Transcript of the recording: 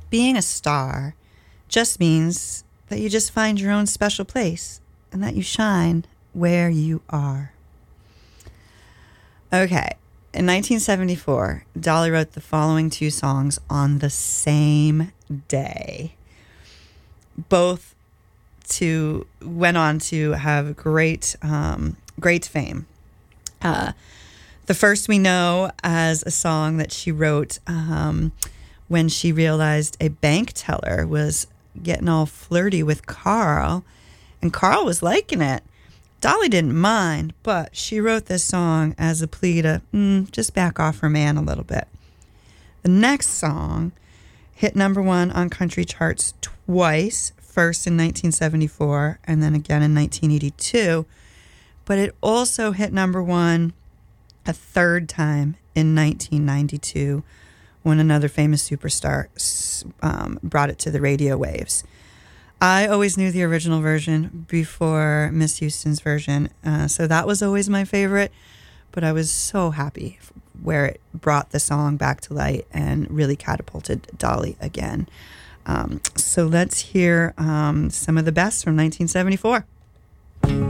being a star just means that you just find your own special place and that you shine where you are. Okay, in 1974, Dolly wrote the following two songs on the same day. Both went on to have great fame. The first we know as a song that she wrote when she realized a bank teller was getting all flirty with Carl, and Carl was liking it. Dolly didn't mind, but she wrote this song as a plea to just back off her man a little bit. The next song hit number one on country charts twice, first in 1974 and then again in 1982, but it also hit number one a third time in 1992 when another famous superstar brought it to the radio waves. I always knew the original version before Miss Houston's version, so that was always my favorite, but I was so happy where it brought the song back to light and really catapulted Dolly again. So let's hear some of the best from 1974.